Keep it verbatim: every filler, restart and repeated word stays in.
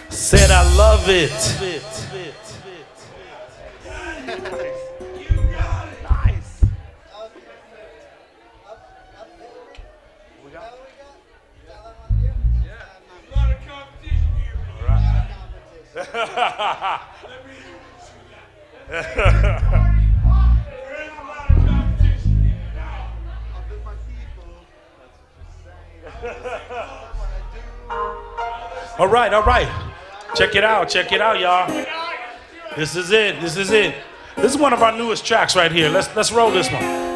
Said I love it. Nice. All right, all right. Check it out, check it out, y'all. This is it, this is it. This is one of our newest tracks right here. Let's let's roll this one.